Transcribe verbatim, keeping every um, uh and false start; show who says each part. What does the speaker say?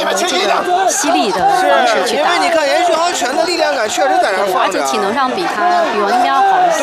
Speaker 1: 这个犀利的方式去打。
Speaker 2: 因为你看严旭豪拳的力量感确实在那放着。
Speaker 1: 而且体能上比他比王金彪好一些。